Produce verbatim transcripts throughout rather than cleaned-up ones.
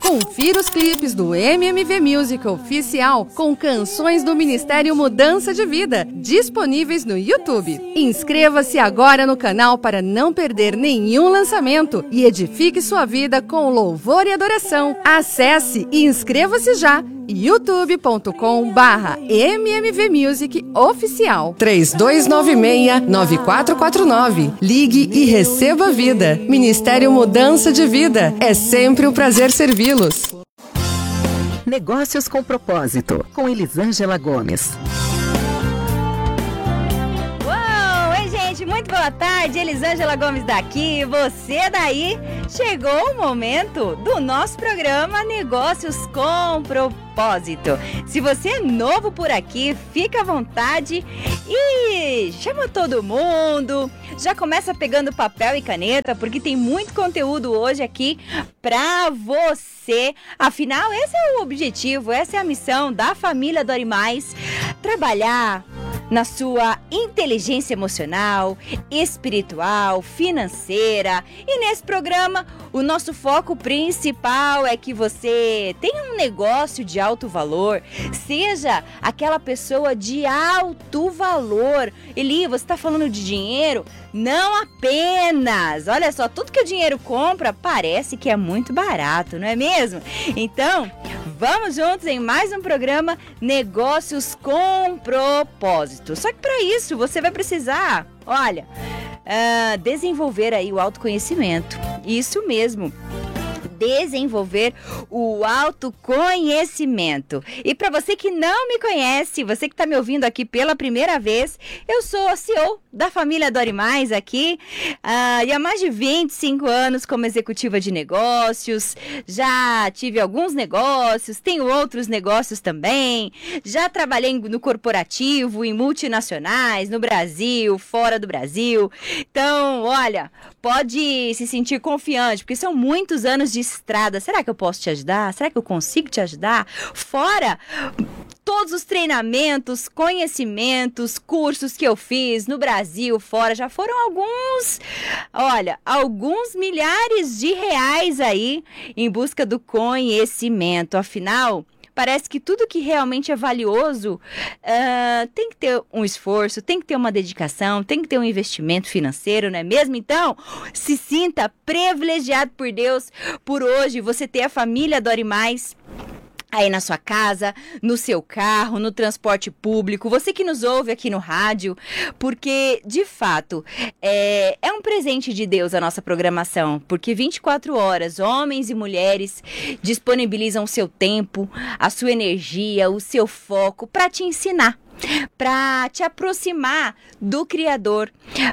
Confira os clipes do M M V Music Oficial com canções do Ministério Mudança de Vida, disponíveis no YouTube. Inscreva-se agora no canal para não perder nenhum lançamento e edifique sua vida com louvor e adoração. Acesse e inscreva-se já! youtube ponto com barra M M V Music Oficial. três dois nove seis, nove quatro quatro nove. Ligue e receba vida. Ministério Mudança de Vida. É sempre um prazer servi-los. Negócios com Propósito, com Elisângela Gomes. Muito boa tarde, Elisângela Gomes daqui, você daí. Chegou o momento do nosso programa Negócios com Propósito. Se você é novo por aqui, fica à vontade e chama todo mundo. Já começa pegando papel e caneta, porque tem muito conteúdo hoje aqui pra você. Afinal, esse é o objetivo, essa é a missão da família Dore Mais, trabalhar na sua inteligência emocional, espiritual, financeira. E nesse programa, o nosso foco principal é que você tenha um negócio de alto valor, seja aquela pessoa de alto valor. Eli, você está falando de dinheiro? Não apenas! Olha só, tudo que o dinheiro compra parece que é muito barato, não é mesmo? Então, vamos juntos em mais um programa Negócios com Propósito. Só que para isso você vai precisar, olha, uh, desenvolver aí o autoconhecimento. Isso mesmo. Desenvolver o autoconhecimento. E para você que não me conhece, você que está me ouvindo aqui pela primeira vez, eu sou a C E O da família Dore Mais aqui, uh, e há mais de vinte e cinco anos como executiva de negócios. Já tive alguns negócios, tenho outros negócios também, já trabalhei no corporativo, em multinacionais, no Brasil, fora do Brasil. Então, olha, pode se sentir confiante, porque são muitos anos de estrada. Será que eu posso te ajudar? Será que eu consigo te ajudar? Fora todos os treinamentos, conhecimentos, cursos que eu fiz no Brasil, fora, já foram alguns, olha, alguns milhares de reais aí em busca do conhecimento. Afinal, parece que tudo que realmente é valioso uh, tem que ter um esforço, tem que ter uma dedicação, tem que ter um investimento financeiro, não é mesmo? Então, se sinta privilegiado por Deus por hoje você ter a família Dore Mais aí na sua casa, no seu carro, no transporte público, você que nos ouve aqui no rádio, porque, de fato, é, é um presente de Deus a nossa programação, porque vinte e quatro horas, homens e mulheres disponibilizam o seu tempo, a sua energia, o seu foco para te ensinar, para te aproximar do Criador,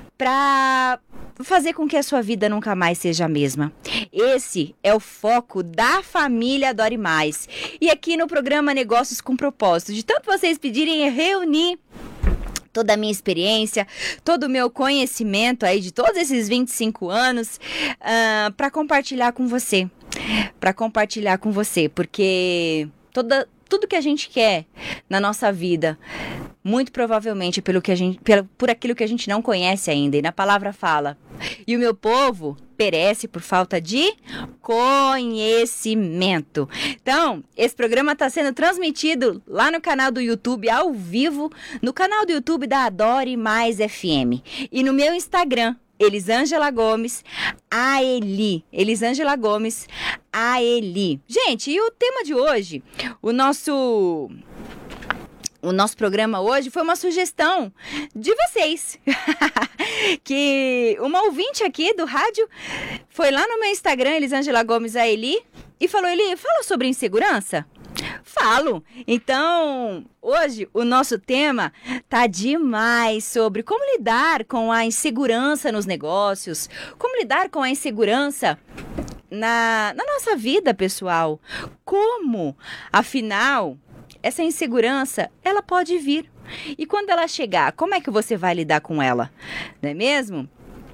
para fazer com que a sua vida nunca mais seja a mesma. Esse é o foco da família Dore Mais. E aqui no programa Negócios com Propósito, de tanto vocês pedirem, eu reuni toda a minha experiência, todo o meu conhecimento aí de todos esses vinte e cinco anos uh, para compartilhar com você. Para compartilhar com você, porque toda tudo que a gente quer na nossa vida, muito provavelmente pelo que a gente, pelo, por aquilo que a gente não conhece ainda. E na palavra fala, e o meu povo perece por falta de conhecimento. Então, esse programa está sendo transmitido lá no canal do YouTube, ao vivo, no canal do YouTube da Dore Mais F M. E no meu Instagram, Elisângela Gomes, a Eli. Elisângela Gomes, a Eli. Gente, e o tema de hoje, o nosso... O nosso programa hoje foi uma sugestão de vocês. Que uma ouvinte aqui do rádio foi lá no meu Instagram, Elisângela Gomes, a Eli, e falou, Eli, fala sobre insegurança? Falo. Então, hoje o nosso tema tá demais sobre como lidar com a insegurança nos negócios, como lidar com a insegurança na, na nossa vida pessoal. Como, afinal, essa insegurança, ela pode vir. E quando ela chegar, como é que você vai lidar com ela? Não é mesmo?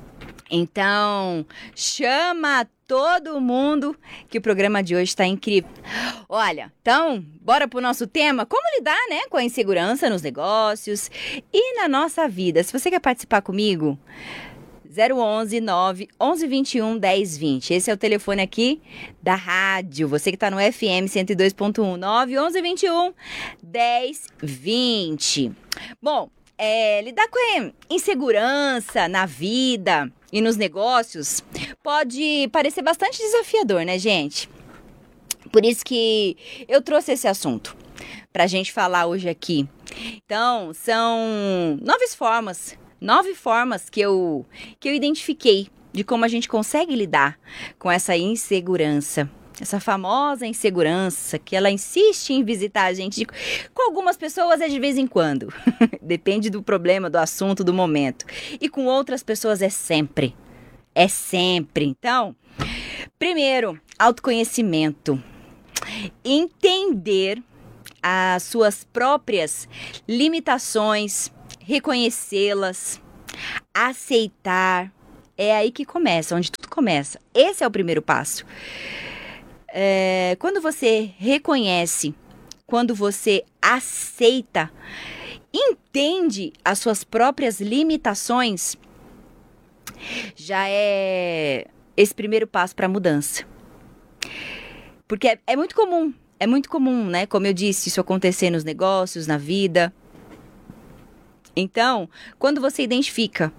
Então, chama todo mundo que o programa de hoje está incrível. Olha, então, bora pro nosso tema, como lidar, né, com a insegurança nos negócios e na nossa vida. Se você quer participar comigo, zero onze, nove onze, vinte e um, dez, vinte. Esse é o telefone aqui da rádio. Você que está no F M cento e dois ponto um, nove onze, vinte e um, dez, vinte. Bom, é, lidar com insegurança na vida e nos negócios pode parecer bastante desafiador, né, gente? Por isso que eu trouxe esse assunto para a gente falar hoje aqui. Então, são nove formas, nove formas que eu, que eu identifiquei de como a gente consegue lidar com essa insegurança. Essa famosa insegurança que ela insiste em visitar a gente. Com algumas pessoas é de vez em quando. Depende do problema, do assunto, do momento. E com outras pessoas é sempre. É sempre. Então, primeiro, autoconhecimento. Entender as suas próprias limitações, reconhecê-las, aceitar. É aí que começa, onde tudo começa. Esse é o primeiro passo. É, quando você reconhece, quando você aceita, entende as suas próprias limitações, já é esse primeiro passo para a mudança. Porque é, é muito comum, é muito comum, né? Como eu disse, isso acontecer nos negócios, na vida. Então, quando você identifica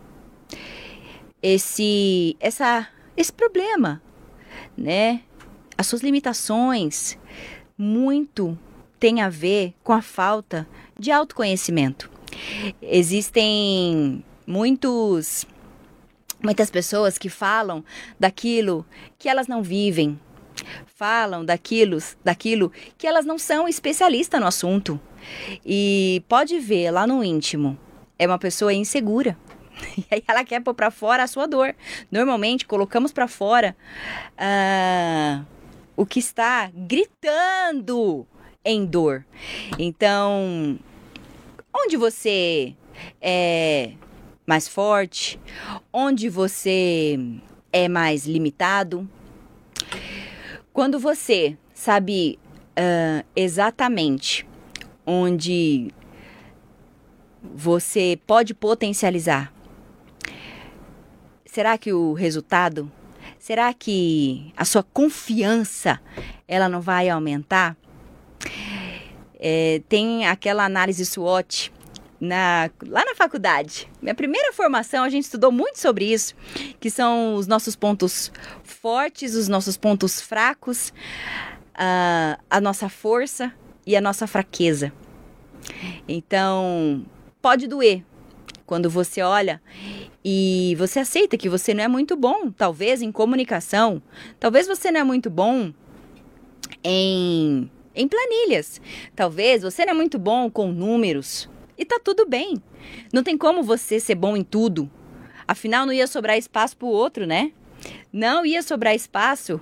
esse, essa, esse problema, né? As suas limitações, muito tem a ver com a falta de autoconhecimento. Existem muitos, muitas pessoas que falam daquilo que elas não vivem, falam daquilo, daquilo que elas não são especialistas no assunto. E pode ver lá no íntimo, é uma pessoa insegura. E aí ela quer pôr para fora a sua dor. Normalmente colocamos para fora uh, o que está gritando em dor. Então, onde você é mais forte, onde você é mais limitado, quando você sabe uh, exatamente onde você pode potencializar, será que o resultado, será que a sua confiança, ela não vai aumentar? É, tem aquela análise SWOT na, lá na faculdade. Minha primeira formação, a gente estudou muito sobre isso, que são os nossos pontos fortes, os nossos pontos fracos, a, a nossa força e a nossa fraqueza. Então, pode doer quando você olha e você aceita que você não é muito bom, talvez em comunicação, talvez você não é muito bom em, em planilhas, talvez você não é muito bom com números, e tá tudo bem. Não tem como você ser bom em tudo, afinal não ia sobrar espaço pro outro, né? Não ia sobrar espaço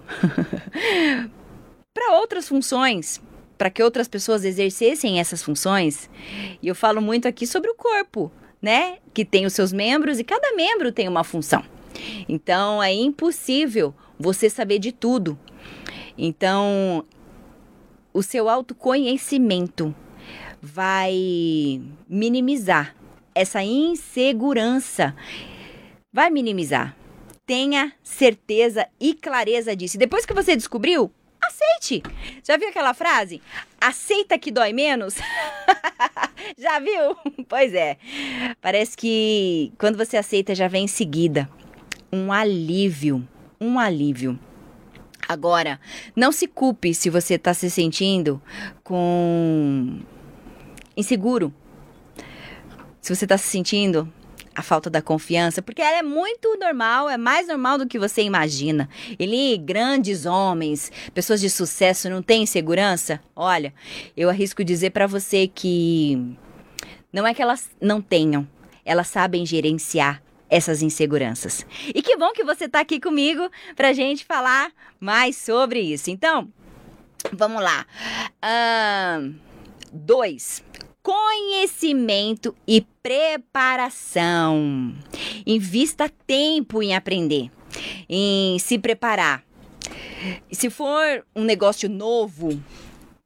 para outras funções, para que outras pessoas exercessem essas funções. E eu falo muito aqui sobre o corpo, né? Que tem os seus membros e cada membro tem uma função. Então, é impossível você saber de tudo. Então, o seu autoconhecimento vai minimizar essa insegurança. Vai minimizar. Tenha certeza e clareza disso. E depois que você descobriu, aceite. Já viu aquela frase? Aceita que dói menos? Já viu? Pois é. Parece que quando você aceita já vem em seguida um alívio. Um alívio. Agora, não se culpe se você está se sentindo com inseguro. Se você está se sentindo a falta da confiança, porque ela é muito normal, é mais normal do que você imagina. Ele, grandes homens, pessoas de sucesso, não têm insegurança? Olha, eu arrisco dizer para você que não é que elas não tenham, elas sabem gerenciar essas inseguranças. E que bom que você está aqui comigo pra gente falar mais sobre isso. Então, vamos lá. Uh, dois. Conhecimento e preparação. Invista tempo em aprender, em se preparar. E se for um negócio novo,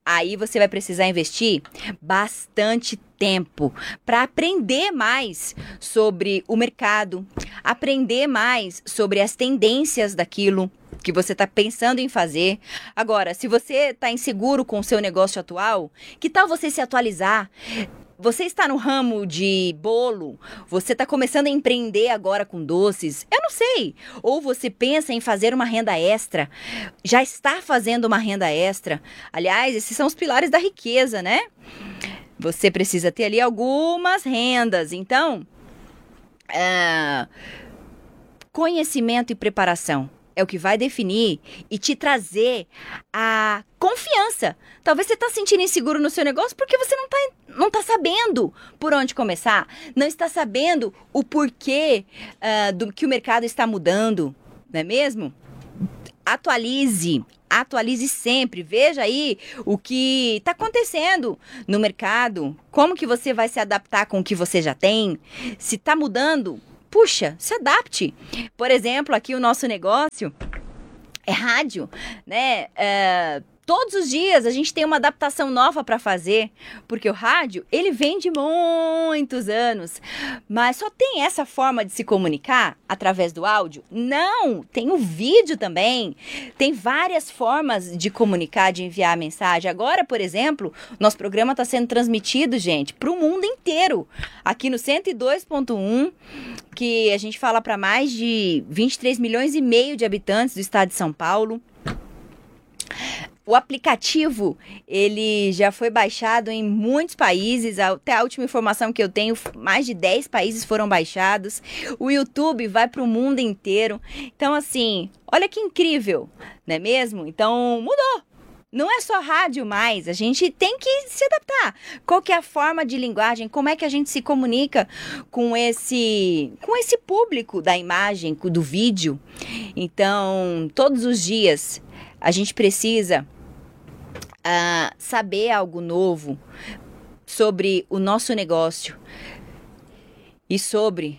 aí você vai precisar investir bastante tempo para aprender mais sobre o mercado, aprender mais sobre as tendências daquilo que você está pensando em fazer. Agora, se você está inseguro com o seu negócio atual, que tal você se atualizar? Você está no ramo de bolo, você está começando a empreender agora com doces, eu não sei. Ou você pensa em fazer uma renda extra, já está fazendo uma renda extra. Aliás, esses são os pilares da riqueza, né? Você precisa ter ali algumas rendas. Então, uh, conhecimento e preparação é o que vai definir e te trazer a confiança. Talvez você está se sentindo inseguro no seu negócio porque você não está não tá sabendo por onde começar, não está sabendo o porquê uh, do que o mercado está mudando, não é mesmo? Atualize, atualize sempre, veja aí o que está acontecendo no mercado, como que você vai se adaptar com o que você já tem, se está mudando, puxa, se adapte. Por exemplo, aqui o nosso negócio é rádio, né? É, todos os dias a gente tem uma adaptação nova para fazer, porque o rádio, ele vem de muitos anos, mas só tem essa forma de se comunicar através do áudio? Não, tem o vídeo também, tem várias formas de comunicar, de enviar a mensagem. Agora, por exemplo, nosso programa está sendo transmitido, gente, para o mundo inteiro, aqui no cento e dois ponto um, que a gente fala para mais de vinte e três milhões e meio de habitantes do estado de São Paulo. O aplicativo, ele já foi baixado em muitos países, até a última informação que eu tenho, mais de dez países foram baixados. O YouTube vai para o mundo inteiro. Então, assim, olha que incrível, não é mesmo? Então, mudou. Não é só rádio mais, a gente tem que se adaptar. Qual que é a forma de linguagem, como é que a gente se comunica com esse, com esse público da imagem, do vídeo. Então, todos os dias a gente precisa uh, saber algo novo sobre o nosso negócio e sobre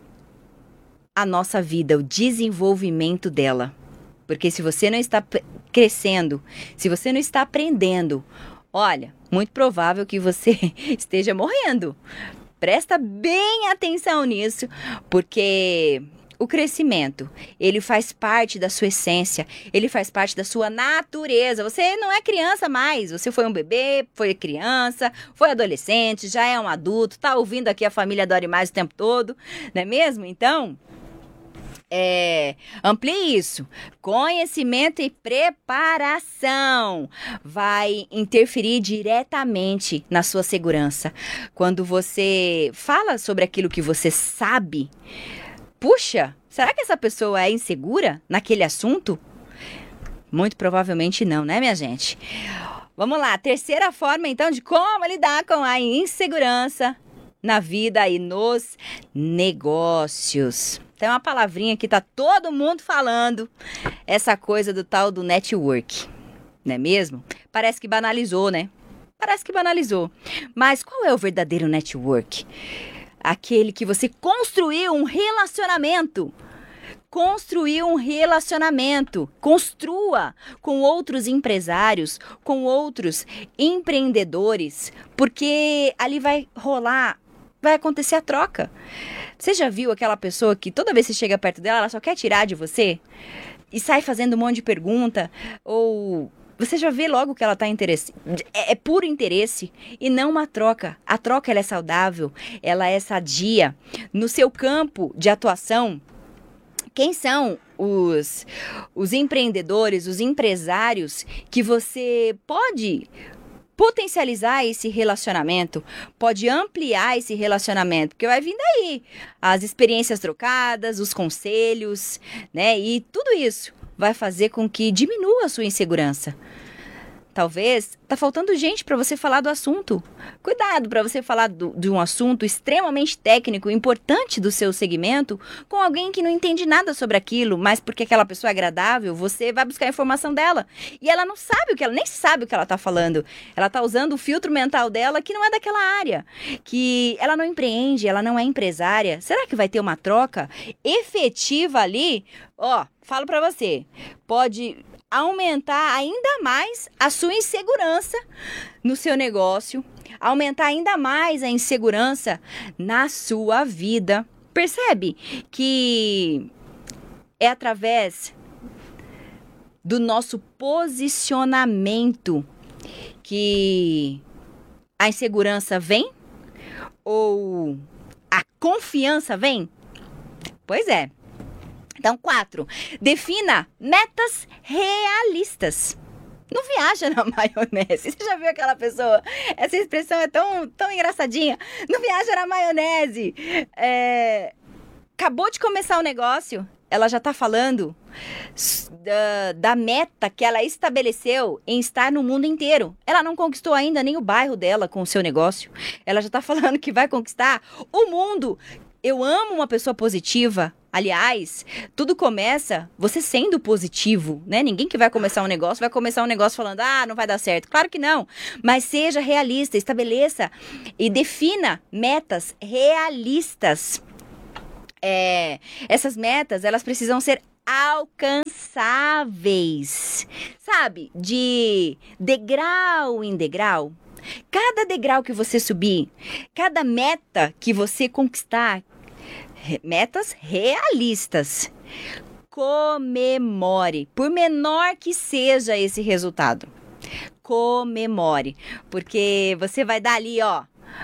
a nossa vida, o desenvolvimento dela. Porque se você não está crescendo, se você não está aprendendo, olha, muito provável que você esteja morrendo. Presta bem atenção nisso, porque o crescimento, ele faz parte da sua essência, ele faz parte da sua natureza. Você não é criança mais, você foi um bebê, foi criança, foi adolescente, já é um adulto, está ouvindo aqui a família Adore Mais o tempo todo, não é mesmo? Então, É, amplie isso. Conhecimento e preparação vai interferir diretamente na sua segurança. Quando você fala sobre aquilo que você sabe, puxa, será que essa pessoa é insegura naquele assunto? Muito provavelmente não, né, minha gente? Vamos lá, terceira forma então de como lidar com a insegurança na vida e nos negócios. Tem uma palavrinha que tá todo mundo falando, essa coisa do tal do network, não é mesmo? Parece que banalizou, né? Parece que banalizou. Mas qual é o verdadeiro network? Aquele que você construiu um relacionamento. Construir um relacionamento, construa com outros empresários, com outros empreendedores, porque ali vai rolar, vai acontecer a troca. Você já viu aquela pessoa que toda vez que você chega perto dela, ela só quer tirar de você? E sai fazendo um monte de pergunta? Ou você já vê logo que ela está interessada? É, é puro interesse e não uma troca. A troca ela é saudável, ela é sadia. No seu campo de atuação, quem são os, os empreendedores, os empresários que você pode potencializar esse relacionamento, pode ampliar esse relacionamento, porque vai vir daí as experiências trocadas, os conselhos, né? E tudo isso vai fazer com que diminua a sua insegurança. Talvez tá faltando gente para você falar do assunto. Cuidado para você falar do, de um assunto extremamente técnico, importante do seu segmento, com alguém que não entende nada sobre aquilo, mas porque aquela pessoa é agradável, você vai buscar a informação dela. E ela não sabe o que ela, nem sabe o que ela tá falando. Ela tá usando o filtro mental dela que não é daquela área, que ela não empreende, ela não é empresária. Será que vai ter uma troca efetiva ali? Ó, falo para você, pode aumentar ainda mais a sua insegurança no seu negócio, aumentar ainda mais a insegurança na sua vida. Percebe que é através do nosso posicionamento que a insegurança vem? Ou a confiança vem? Pois é. Então, quatro. Defina metas realistas. Não viaja na maionese. Você já viu aquela pessoa? Essa expressão é tão, tão engraçadinha. Não viaja na maionese. É... Acabou de começar o negócio. Ela já tá falando da, da meta que ela estabeleceu em estar no mundo inteiro. Ela não conquistou ainda nem o bairro dela com o seu negócio. Ela já tá falando que vai conquistar o mundo. Eu amo uma pessoa positiva. Aliás, tudo começa você sendo positivo, né? Ninguém que vai começar um negócio vai começar um negócio falando, ah, não vai dar certo. Claro que não. Mas seja realista, estabeleça e defina metas realistas. É, essas metas, elas precisam ser alcançáveis, sabe? De degrau em degrau. Cada degrau que você subir, cada meta que você conquistar, metas realistas, comemore, por menor que seja esse resultado. Comemore, porque você vai dar ali, ó,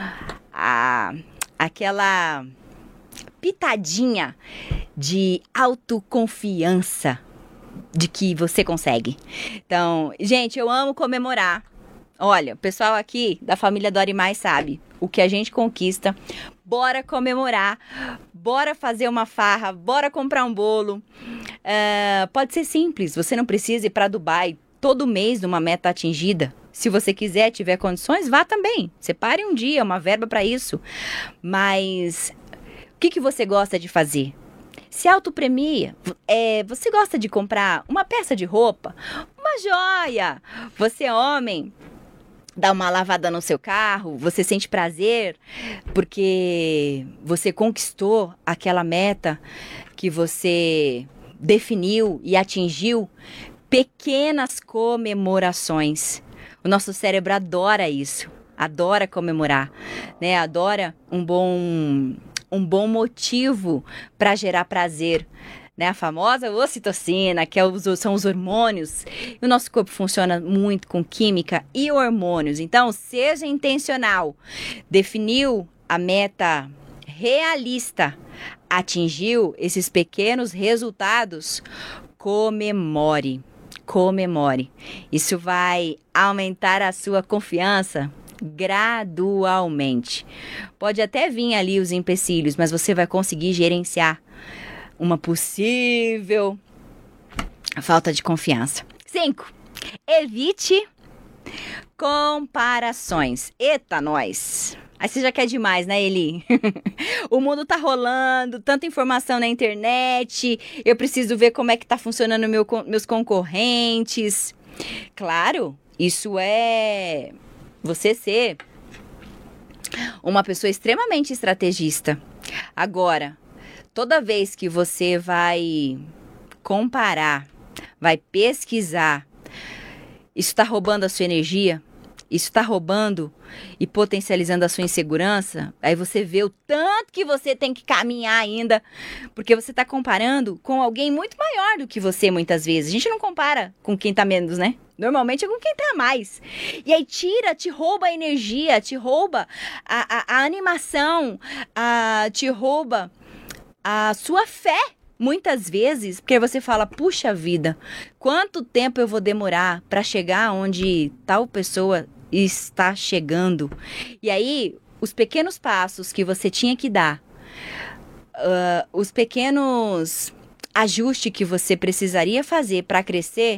a, aquela pitadinha de autoconfiança de que você consegue. Então, gente, eu amo comemorar. Olha, o pessoal aqui da família Dori Mais sabe o que a gente conquista. Bora comemorar, bora fazer uma farra, bora comprar um bolo. Uh, pode ser simples, você não precisa ir para Dubai todo mês numa meta atingida. Se você quiser, tiver condições, vá também. Separe um dia, uma verba para isso. Mas o que, que você gosta de fazer? Se autopremia. É, você gosta de comprar uma peça de roupa? Uma joia? Você é homem? Dá uma lavada no seu carro, você sente prazer porque você conquistou aquela meta que você definiu e atingiu. Pequenas comemorações. O nosso cérebro adora isso, adora comemorar, né? Adora um bom, um bom motivo para gerar prazer. Né, a famosa ocitocina, que é os, são os hormônios. E o nosso corpo funciona muito com química e hormônios. Então, seja intencional. Definiu a meta realista, atingiu esses pequenos resultados, comemore. Comemore. Isso vai aumentar a sua confiança gradualmente. Pode até vir ali os empecilhos, mas você vai conseguir gerenciar uma possível falta de confiança. Cinco. Evite comparações. Eita, nós! Aí você já quer demais, né, Eli? O mundo tá rolando, tanta informação na internet, eu preciso ver como é que tá funcionando meu, meus concorrentes. Claro, isso é você ser uma pessoa extremamente estrategista. Agora, toda vez que você vai comparar, vai pesquisar, isso está roubando a sua energia, isso está roubando e potencializando a sua insegurança, aí você vê o tanto que você tem que caminhar ainda, porque você está comparando com alguém muito maior do que você muitas vezes. A gente não compara com quem está menos, né? Normalmente é com quem está mais. E aí tira, te rouba a energia, te rouba a, a, a animação, a, te rouba a sua fé, muitas vezes, porque você fala, puxa vida, quanto tempo eu vou demorar para chegar onde tal pessoa está chegando? E aí, os pequenos passos que você tinha que dar, uh, os pequenos ajustes que você precisaria fazer para crescer,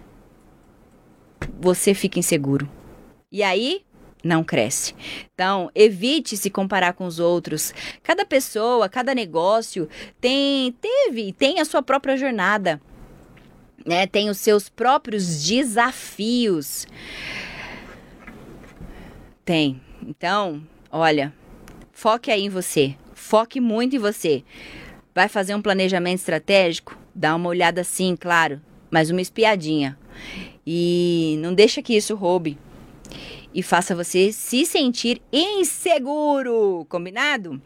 você fica inseguro. E aí, não cresce. Então, evite se comparar com os outros. Cada pessoa, cada negócio tem, teve, tem a sua própria jornada, né? Tem os seus próprios desafios. Tem. Então, olha, foque aí em você. Foque muito em você. Vai fazer um planejamento estratégico? Dá uma olhada sim, claro. mas uma espiadinha. E não deixa que isso roube e faça você se sentir inseguro, combinado?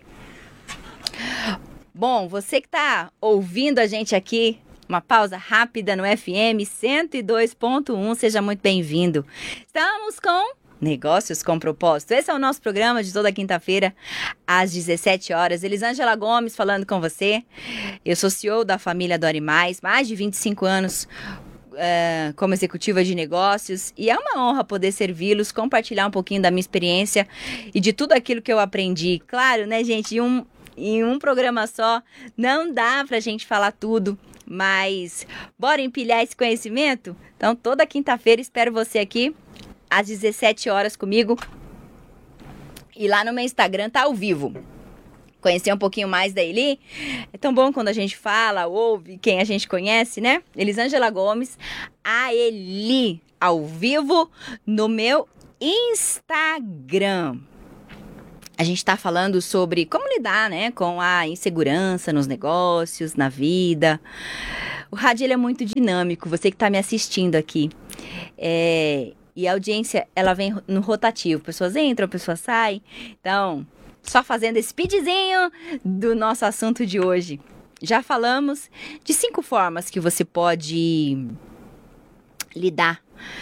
Bom, você que tá ouvindo a gente aqui, uma pausa rápida no F M cento e dois ponto um, seja muito bem-vindo. Estamos com Negócios com Propósito. Esse é o nosso programa de toda quinta-feira, às dezessete horas. Elisângela Gomes falando com você. Eu sou C E O da família Dori Mais, mais de vinte e cinco anos uh, como executiva de negócios. E é uma honra poder servi-los, compartilhar um pouquinho da minha experiência e de tudo aquilo que eu aprendi. Claro, né, gente? Em um, em um programa só não dá pra gente falar tudo. Mas bora empilhar esse conhecimento? Então, toda quinta-feira espero você aqui às dezessete horas comigo. E lá no meu Instagram tá ao vivo. Conhecer um pouquinho mais da Eli. É tão bom quando a gente fala, ouve quem a gente conhece, né? Elisângela Gomes, a Eli, ao vivo no meu Instagram. A gente tá falando sobre como lidar, né, com a insegurança nos negócios, na vida. O rádio, ele é muito dinâmico, você que tá me assistindo aqui. É... E a audiência, ela vem no rotativo. Pessoas entram, pessoas saem. Então, só fazendo esse speedzinho do nosso assunto de hoje. Já falamos de cinco formas que você pode lidar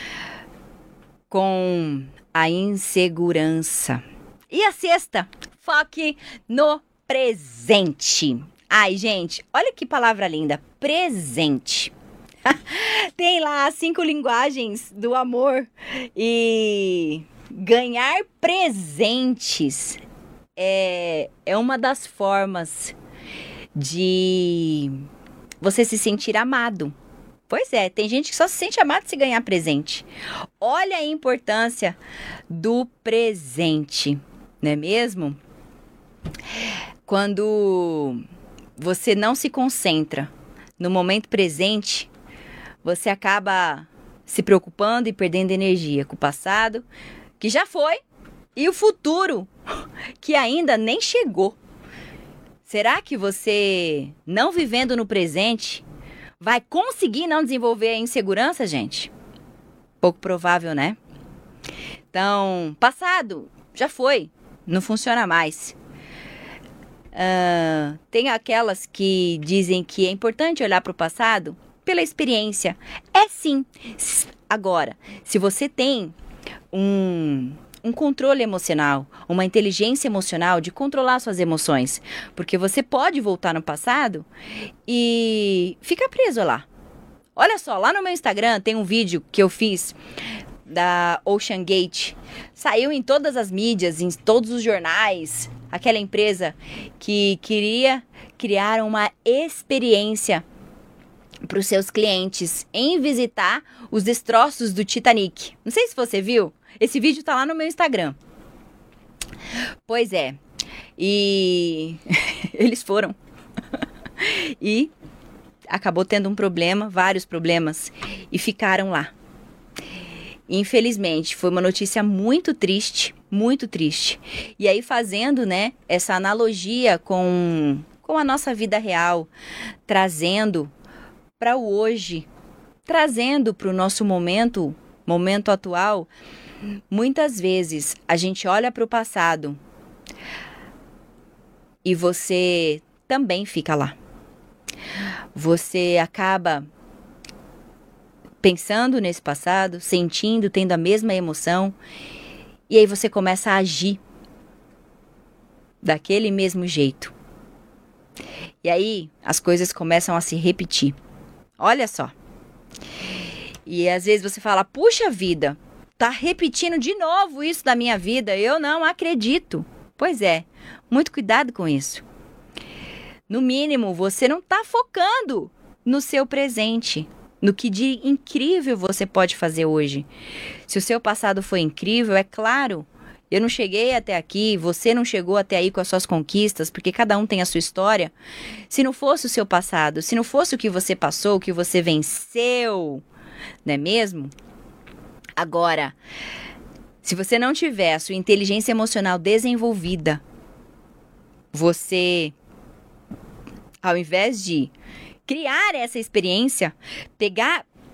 com a insegurança. E a sexta, foque no presente. Ai, gente, olha que palavra linda, presente. Tem lá as cinco linguagens do amor e ganhar presentes é, é uma das formas de você se sentir amado. Pois é, tem gente que só se sente amado se ganhar presente. Olha a importância do presente, não é mesmo? Quando você não se concentra no momento presente, você acaba se preocupando e perdendo energia com o passado, que já foi, e o futuro, que ainda nem chegou. Será que você, não vivendo no presente, vai conseguir não desenvolver a insegurança, gente? Pouco provável, né? Então, passado, já foi, não funciona mais. Uh, tem aquelas que dizem que é importante olhar para o passado pela experiência. É sim. Agora, se você tem um, um controle emocional, uma inteligência emocional de controlar suas emoções, porque você pode voltar no passado e ficar preso lá. Olha só, lá no meu Instagram tem um vídeo que eu fiz da Ocean Gate. Saiu em todas as mídias, em todos os jornais. Aquela empresa que queria criar uma experiência para os seus clientes em visitar os destroços do Titanic. Não sei se você viu, esse vídeo tá lá no meu Instagram. Pois é, e eles foram. E acabou tendo um problema, vários problemas, e ficaram lá. Infelizmente, foi uma notícia muito triste, muito triste. E aí, fazendo, né, essa analogia com, com a nossa vida real, trazendo para o hoje, trazendo para o nosso momento, momento atual, muitas vezes a gente olha para o passado e você também fica lá. Você acaba pensando nesse passado, sentindo, tendo a mesma emoção, e aí você começa a agir daquele mesmo jeito. E aí as coisas começam a se repetir. Olha só. E às vezes você fala, puxa vida, tá repetindo de novo isso da minha vida, eu não acredito. Pois é, muito cuidado com isso. No mínimo, você não tá focando no seu presente, no que de incrível você pode fazer hoje. Se o seu passado foi incrível, é claro, eu não cheguei até aqui, você não chegou até aí com as suas conquistas, porque cada um tem a sua história. Se não fosse o seu passado, se não fosse o que você passou, o que você venceu, não é mesmo? Agora, se você não tiver a sua inteligência emocional desenvolvida, você, ao invés de criar essa experiência, pegar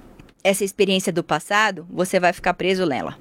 essa experiência do passado, você vai ficar preso nela.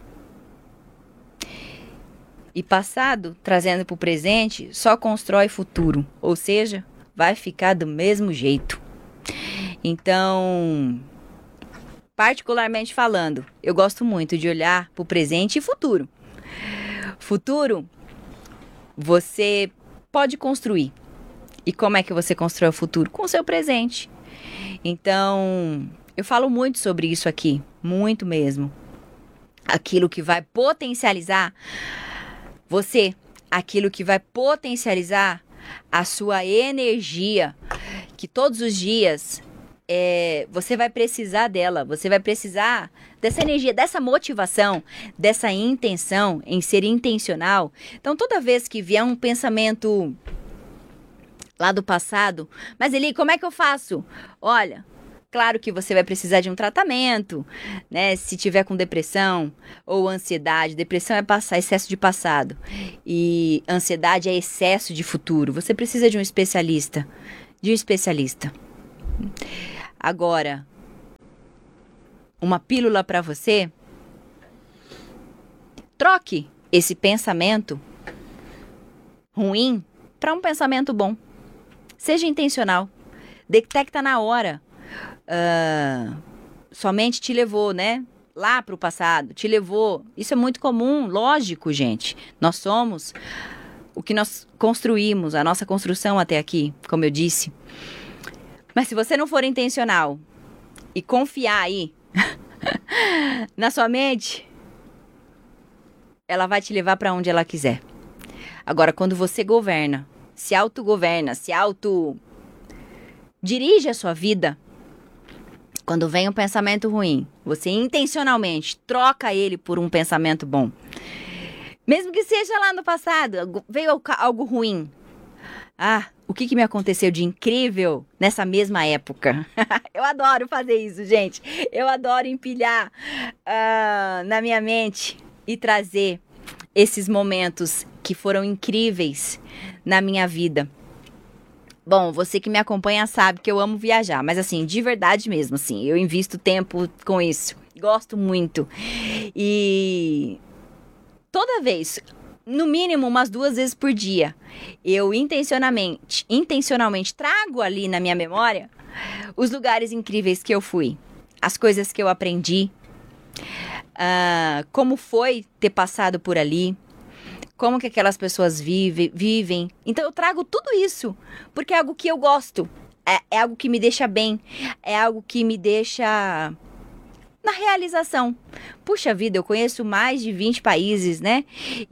E passado, trazendo para o presente, só constrói futuro. Ou seja, vai ficar do mesmo jeito. Então, particularmente falando, eu gosto muito de olhar para o presente e futuro. Futuro, você pode construir. E como é que você constrói o futuro? Com o seu presente. Então, eu falo muito sobre isso aqui, muito mesmo. Aquilo que vai potencializar você, aquilo que vai potencializar a sua energia, que todos os dias é, você vai precisar dela, você vai precisar dessa energia, dessa motivação, dessa intenção em ser intencional. Então, toda vez que vier um pensamento lá do passado, mas Eli, como é que eu faço? Olha, claro que você vai precisar de um tratamento, né? Se tiver com depressão ou ansiedade. Depressão é passar, excesso de passado. E ansiedade é excesso de futuro. Você precisa de um especialista. De um especialista. Agora, uma pílula para você. Troque esse pensamento ruim para um pensamento bom. Seja intencional. Detecta na hora. Uh, somente te levou, né? Lá para o passado, te levou. Isso é muito comum, lógico, gente. Nós somos o que nós construímos, a nossa construção até aqui, como eu disse. Mas se você não for intencional e confiar aí na sua mente, ela vai te levar para onde ela quiser. Agora, quando você governa, se autogoverna, se auto dirige a sua vida, quando vem um pensamento ruim, você intencionalmente troca ele por um pensamento bom. Mesmo que seja lá no passado, veio algo ruim. Ah, o que, que me aconteceu de incrível nessa mesma época? Eu adoro fazer isso, gente. Eu adoro empilhar uh, na minha mente e trazer esses momentos que foram incríveis na minha vida. Bom, você que me acompanha sabe que eu amo viajar, mas assim, de verdade mesmo, assim, eu invisto tempo com isso, gosto muito. E toda vez, no mínimo umas duas vezes por dia, eu intencionalmente, intencionalmente trago ali na minha memória os lugares incríveis que eu fui, as coisas que eu aprendi, uh, como foi ter passado por ali, como que aquelas pessoas vive, vivem. Então eu trago tudo isso, porque é algo que eu gosto, é, é algo que me deixa bem, é algo que me deixa na realização. Puxa vida, eu conheço mais de vinte países, né?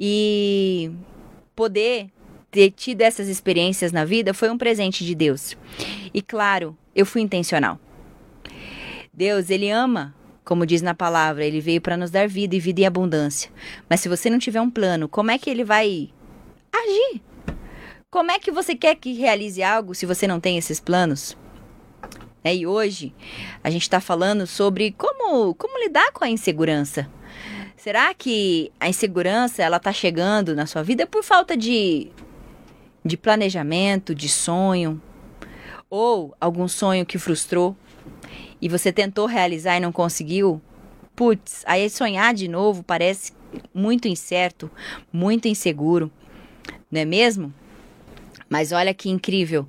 E poder ter tido essas experiências na vida foi um presente de Deus. E claro, eu fui intencional. Deus, Ele ama. Como diz na palavra, ele veio para nos dar vida e vida em abundância. Mas se você não tiver um plano, como é que ele vai agir? Como é que você quer que realize algo se você não tem esses planos? É, e hoje a gente está falando sobre como, como lidar com a insegurança. Será que a insegurança ela está chegando na sua vida por falta de, de planejamento, de sonho? Ou algum sonho que frustrou? E você tentou realizar e não conseguiu, putz, aí sonhar de novo parece muito incerto, muito inseguro, não é mesmo? Mas olha que incrível,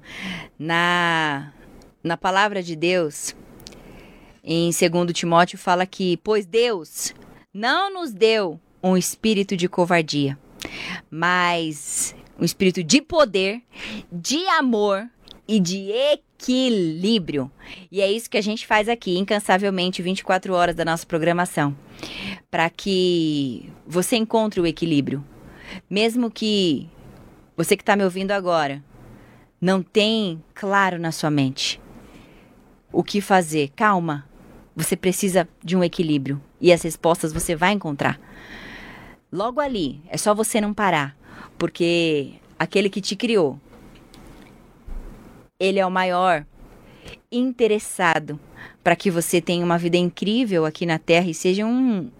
na, na palavra de Deus, em segundo Timóteo fala que, pois Deus não nos deu um espírito de covardia, mas um espírito de poder, de amor e de equilíbrio. E é isso que a gente faz aqui, incansavelmente, vinte e quatro horas da nossa programação. Para que você encontre o equilíbrio. Mesmo que você que está me ouvindo agora não tem claro na sua mente o que fazer. Calma, você precisa de um equilíbrio. E as respostas você vai encontrar. Logo ali, é só você não parar. Porque aquele que te criou, ele é o maior interessado para que você tenha uma vida incrível aqui na Terra e seja um,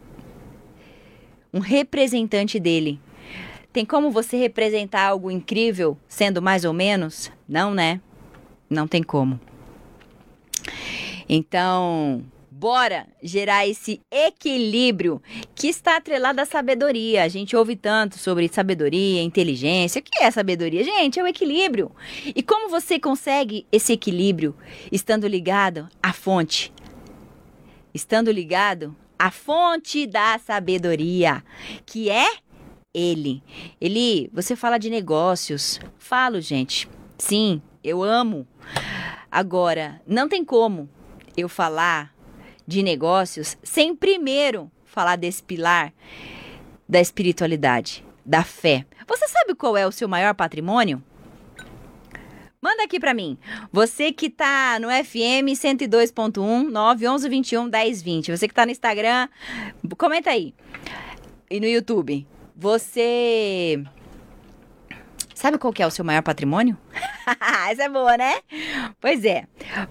um representante dele. Tem como você representar algo incrível sendo mais ou menos? Não, né? Não tem como. Então, Bora gerar esse equilíbrio que está atrelado à sabedoria. A gente ouve tanto sobre sabedoria, inteligência. O que é sabedoria? Gente, é o equilíbrio. E como você consegue esse equilíbrio estando ligado à fonte? Estando ligado à fonte da sabedoria, que é Ele. Ele, você fala de negócios. Falo, gente. Sim, eu amo. Agora, não tem como eu falar de negócios sem primeiro falar desse pilar da espiritualidade, da fé. Você sabe qual é o seu maior patrimônio? Manda aqui pra mim. Você que tá no F M cento e dois ponto um, nove onze vinte e um dez vinte. Você que tá no Instagram, comenta aí. E no YouTube. Você sabe qual que é o seu maior patrimônio? Essa é boa, né? Pois é.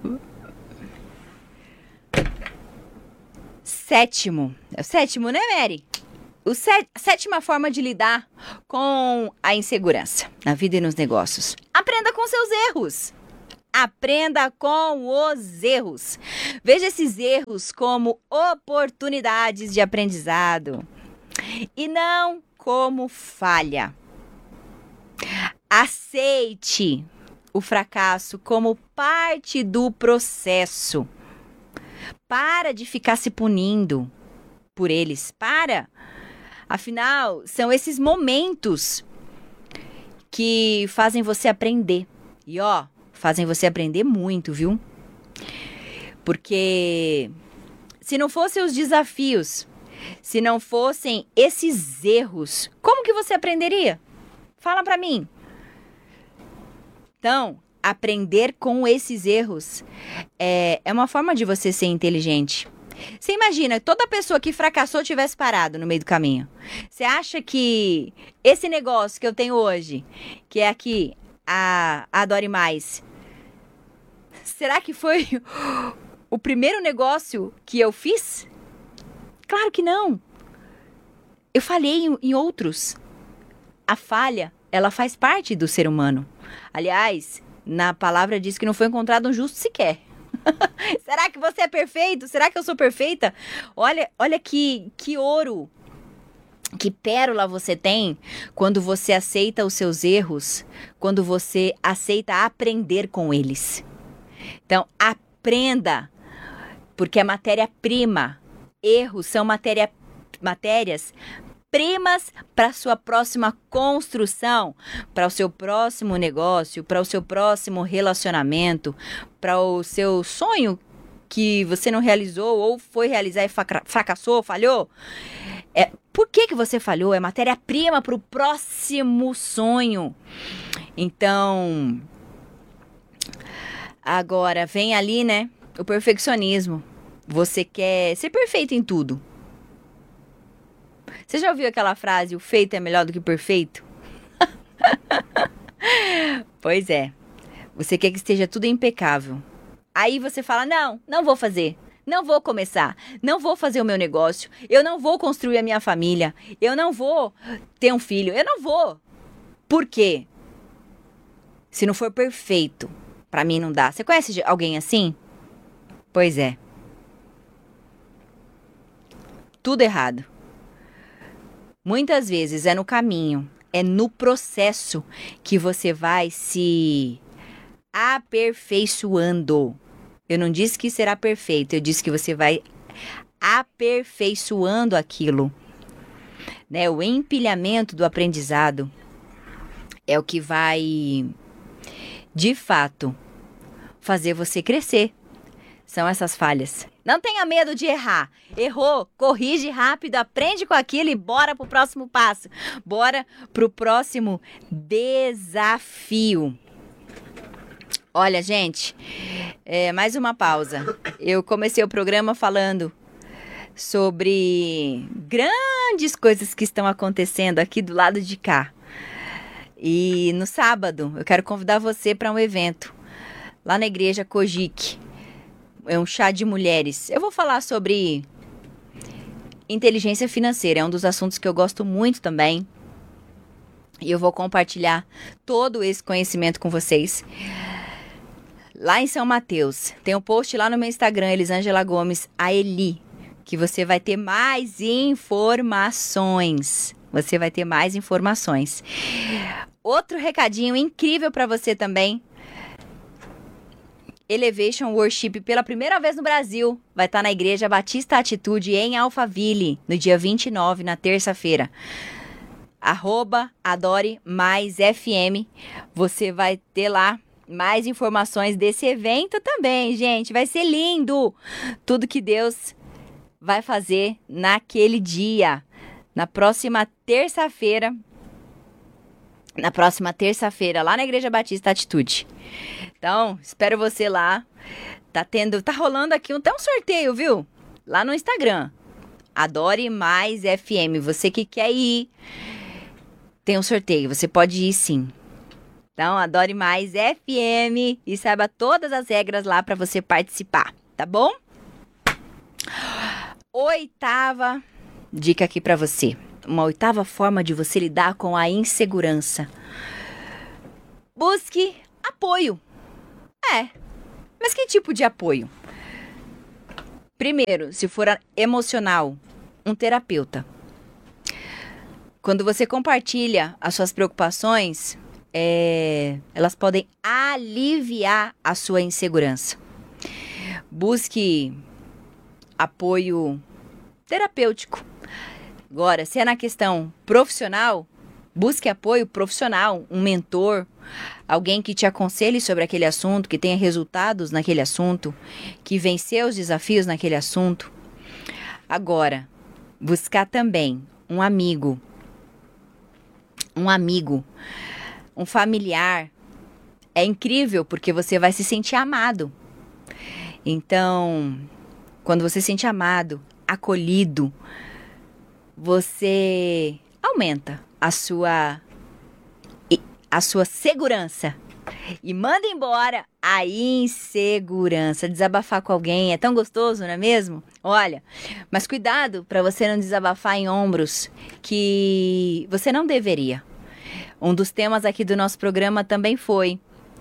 Sétimo. É o sétimo, né, Mary? O sé- a sétima forma de lidar com a insegurança na vida e nos negócios. Aprenda com seus erros. Aprenda com os erros. Veja esses erros como oportunidades de aprendizado e não como falha. Aceite o fracasso como parte do processo. Para de ficar se punindo por eles. Para. Afinal, são esses momentos que fazem você aprender. E ó, fazem você aprender muito, viu? Porque se não fossem os desafios, se não fossem esses erros, como que você aprenderia? Fala pra mim. Então, aprender com esses erros é, é uma forma de você ser inteligente. Você imagina, toda pessoa que fracassou tivesse parado no meio do caminho. Você acha que esse negócio que eu tenho hoje, que é aqui, a, a Adore Mais, será que foi o primeiro negócio que eu fiz? Claro que não. Eu falhei em, em outros. A falha, ela faz parte do ser humano. Aliás, na palavra diz que não foi encontrado um justo sequer. Será que você é perfeito? Será que eu sou perfeita? Olha, olha que, que ouro, que pérola você tem quando você aceita os seus erros, quando você aceita aprender com eles. Então, aprenda, porque é matéria-prima. Erros são matéria, matérias primas para a sua próxima construção, para o seu próximo negócio, para o seu próximo relacionamento, para o seu sonho que você não realizou ou foi realizar e fracassou, falhou. É, por que que você falhou? É matéria-prima para o próximo sonho. Então, agora vem ali, né, o perfeccionismo. Você quer ser perfeito em tudo. Você já ouviu aquela frase, o feito é melhor do que o perfeito? Pois é. Você quer que esteja tudo impecável. Aí você fala, não, não vou fazer. Não vou começar. Não vou fazer o meu negócio. Eu não vou construir a minha família. Eu não vou ter um filho. Eu não vou. Por quê? Se não for perfeito, pra mim não dá. Você conhece alguém assim? Pois é. Tudo errado. Muitas vezes é no caminho, é no processo que você vai se aperfeiçoando. Eu não disse que será perfeito, eu disse que você vai aperfeiçoando aquilo. Né? O empilhamento do aprendizado é o que vai, de fato, fazer você crescer. São essas falhas. Não tenha medo de errar. Errou, corrige rápido, aprende com aquilo e bora pro próximo passo. Bora pro próximo desafio. Olha, gente, é, mais uma pausa. Eu comecei o programa falando sobre grandes coisas que estão acontecendo aqui do lado de cá. E no sábado eu quero convidar você para um evento lá na igreja Cogic. É um chá de mulheres. Eu vou falar sobre inteligência financeira. É um dos assuntos que eu gosto muito também. E eu vou compartilhar todo esse conhecimento com vocês. lá em São Mateus. Tem um post lá no meu Instagram, Elisângela Gomes, a Eli, que você vai ter mais informações. Você vai ter mais informações. Outro recadinho incrível para você também. Elevation Worship, pela primeira vez no Brasil, vai estar na Igreja Batista Atitude, em Alphaville, no dia vinte e nove, na terça-feira. Arroba Adore Mais F M. Você vai ter lá mais informações desse evento também, gente. Vai ser lindo! Tudo que Deus vai fazer naquele dia. Na próxima terça-feira. Na próxima terça-feira, lá na Igreja Batista Atitude. Então, espero você lá. Tá tendo, tá rolando aqui até um sorteio, viu? Lá no Instagram. Adore Mais F M. Você que quer ir, tem um sorteio. Você pode ir sim. Então, Adore Mais F M e saiba todas as regras lá para você participar, tá bom? Oitava dica aqui para você. Uma oitava forma de você lidar com a insegurança. Busque apoio. É, mas que tipo de apoio? Primeiro, se for emocional, um terapeuta. Quando você compartilha as suas preocupações, é, elas podem aliviar a sua insegurança. Busque apoio terapêutico. Agora, se é na questão profissional, busque apoio profissional, um mentor, alguém que te aconselhe sobre aquele assunto, que tenha resultados naquele assunto, que venceu os desafios naquele assunto. Agora, buscar também um amigo, um amigo, um familiar. É incrível porque você vai se sentir amado. Então, quando você se sente amado, acolhido, você aumenta a sua, a sua segurança e manda embora a insegurança. Desabafar com alguém é tão gostoso, não é mesmo? Olha, mas cuidado para você não desabafar em ombros que você não deveria. Um dos temas aqui do nosso programa também foi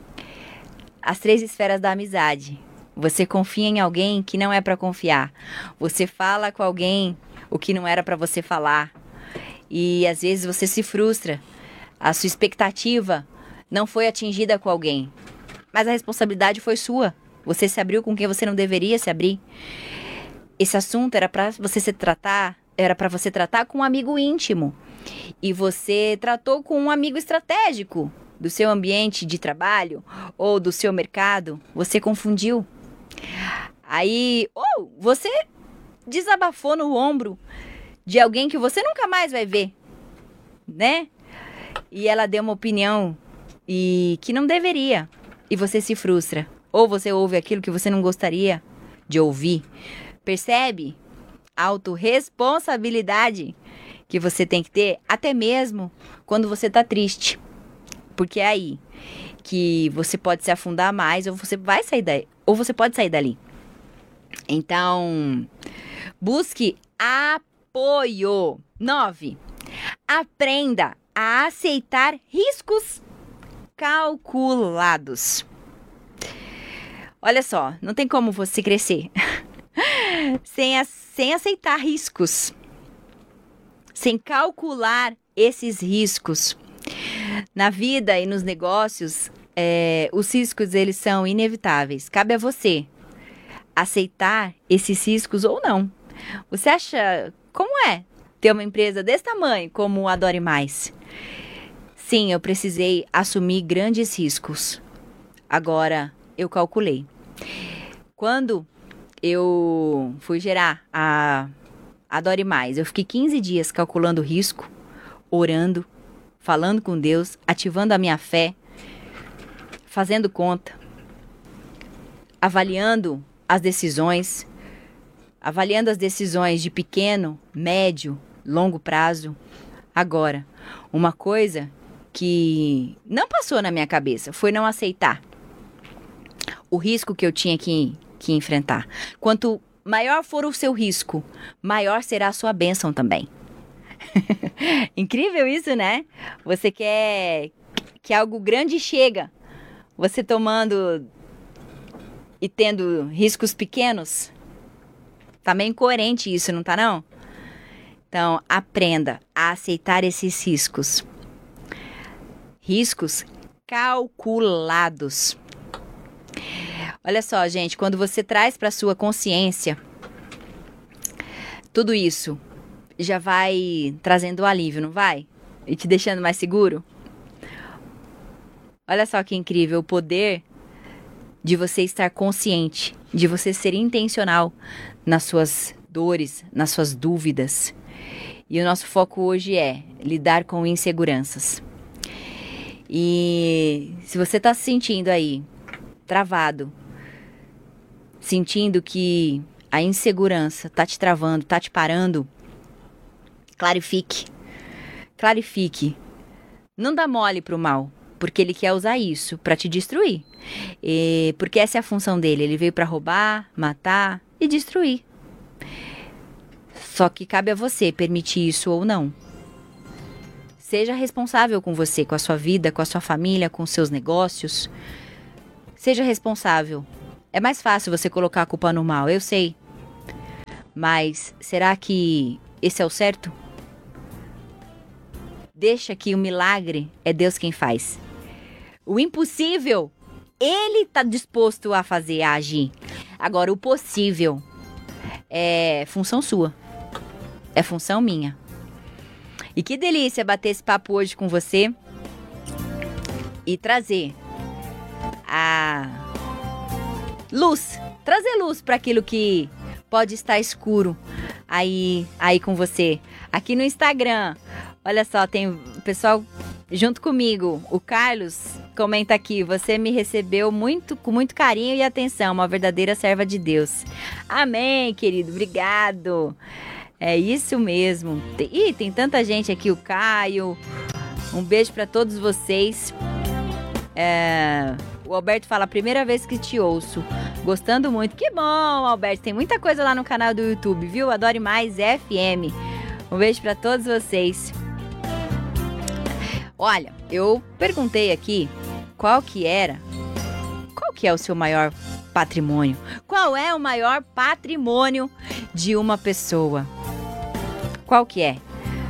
as três esferas da amizade. Você confia em alguém que não é para confiar. Você fala com alguém o que não era para você falar. E às vezes você se frustra. A sua expectativa não foi atingida com alguém. Mas a responsabilidade foi sua. Você se abriu com quem você não deveria se abrir. Esse assunto era para você se tratar, era para você tratar com um amigo íntimo. E você tratou com um amigo estratégico do seu ambiente de trabalho ou do seu mercado. Você confundiu. Aí, ou você desabafou no ombro de alguém que você nunca mais vai ver, né? E ela deu uma opinião e que não deveria. E você se frustra. Ou você ouve aquilo que você não gostaria de ouvir. Percebe? Autorresponsabilidade que você tem que ter, até mesmo quando você tá triste. Porque é aí que você pode se afundar mais ou você vai sair daí, ou você pode sair dali. Então, busque apoio. Nove. Aprenda a aceitar riscos calculados. Olha só, não tem como você crescer sem, a, sem aceitar riscos, sem calcular esses riscos. Na vida e nos negócios, é, os riscos eles são inevitáveis. Cabe a você aceitar esses riscos ou não. Você acha, como é ter uma empresa desse tamanho como a Adore Mais? Sim, eu precisei assumir grandes riscos. Agora, eu calculei. Quando eu fui gerar a Adore Mais, eu fiquei quinze dias calculando o risco, orando, falando com Deus, ativando a minha fé, fazendo conta, avaliando as decisões, avaliando as decisões de pequeno, médio, longo prazo. Agora, uma coisa que não passou na minha cabeça foi não aceitar o risco que eu tinha que, que enfrentar. Quanto maior for o seu risco, maior será a sua bênção também. Incrível isso, né? Você quer que algo grande chega. Você tomando e tendo riscos pequenos? Tá meio incoerente isso, não tá não? Então, aprenda a aceitar esses riscos. Riscos calculados. Olha só, gente, quando você traz para sua consciência tudo isso, já vai trazendo alívio, não vai? E te deixando mais seguro? Olha só que incrível o poder de você estar consciente, de você ser intencional nas suas dores, nas suas dúvidas. E o nosso foco hoje é lidar com inseguranças. E se você está se sentindo aí travado, sentindo que a insegurança está te travando, está te parando, clarifique. Clarifique. Não dá mole pro mal, porque ele quer usar isso para te destruir. E porque essa é a função dele. Ele veio para roubar, matar e destruir. Só que cabe a você permitir isso ou não. Seja responsável com você, com a sua vida, com a sua família, com os seus negócios. Seja responsável. É mais fácil você colocar a culpa no mal, eu sei. Mas será que esse é o certo? Deixa que o milagre é Deus quem faz. O impossível, Ele está disposto a fazer, a agir. Agora, o possível é função sua. É função minha. E que delícia bater esse papo hoje com você e trazer a luz, trazer luz para aquilo que pode estar escuro aí, aí com você. Aqui no Instagram, olha só, tem o pessoal junto comigo. O Carlos comenta aqui: você me recebeu muito, com muito carinho e atenção, uma verdadeira serva de Deus. Amém, querido, obrigado. É isso mesmo. Ih, tem tanta gente aqui, o Caio. Um beijo para todos vocês. É, o Alberto fala: primeira vez que te ouço, gostando muito. Que bom, Alberto, tem muita coisa lá no canal do YouTube, viu? Adore Mais F M. Um beijo para todos vocês. Olha, eu perguntei aqui qual que era, qual que é o seu maior patrimônio? Qual é o maior patrimônio de uma pessoa? Qual que é?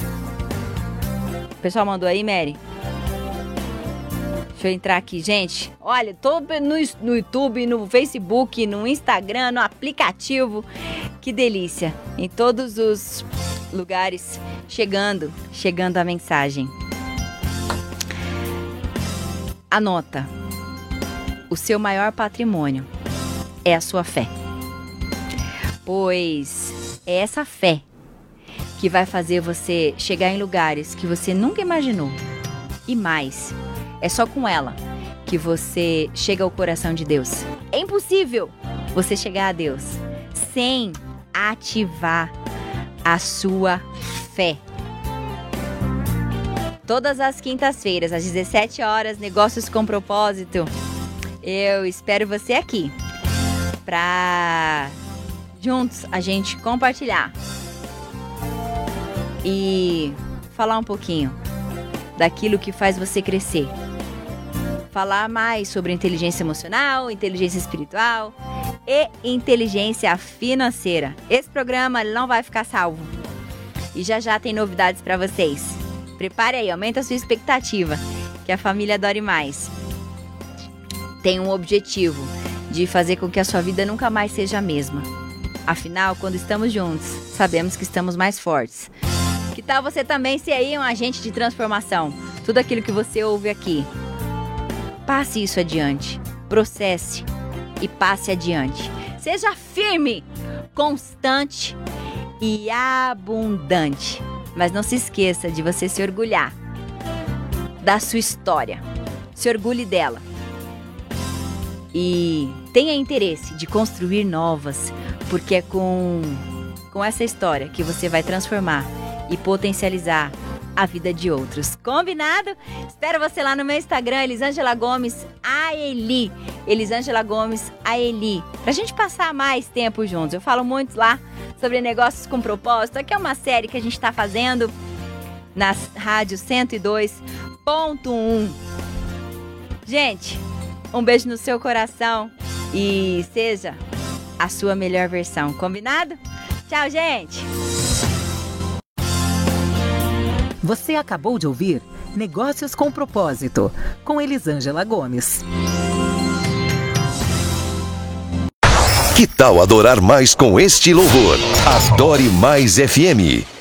O pessoal mandou aí, Mary? Deixa eu entrar aqui, gente. Olha, tô no, no YouTube, no Facebook, no Instagram, no aplicativo. Que delícia. Em todos os lugares, chegando, chegando a mensagem. Anota. O seu maior patrimônio é a sua fé. Pois é essa fé que vai fazer você chegar em lugares que você nunca imaginou. E mais, é só com ela que você chega ao coração de Deus. É impossível você chegar a Deus sem ativar a sua fé. Todas as quintas-feiras, às dezessete horas, Negócios com Propósito. Eu espero você aqui para juntos a gente compartilhar e falar um pouquinho daquilo que faz você crescer. Falar mais sobre inteligência emocional, inteligência espiritual e inteligência financeira. Esse programa não vai ficar salvo. E já já tem novidades para vocês. Prepare aí, aumenta a sua expectativa, que a família Adore Mais tem um objetivo de fazer com que a sua vida nunca mais seja a mesma. Afinal, quando estamos juntos, sabemos que estamos mais fortes. Que tal você também ser aí um agente de transformação? Tudo aquilo que você ouve aqui, passe isso adiante, processe e passe adiante. Seja firme, constante e abundante. Mas não se esqueça de você se orgulhar da sua história. Se orgulhe dela. E tenha interesse de construir novas, porque é com, com essa história que você vai transformar e potencializar a vida de outros. Combinado? Espero você lá no meu Instagram, Elisângela Gomes Aeli. Elisângela Gomes Aeli. Pra gente passar mais tempo juntos. Eu falo muito lá sobre negócios com propósito. Aqui é uma série que a gente tá fazendo na rádio cento e dois ponto um. Gente, um beijo no seu coração. e seja a sua melhor versão, combinado? Tchau, gente! Você acabou de ouvir Negócios com Propósito, com Elisângela Gomes. Que tal adorar mais com este louvor? Adore Mais F M.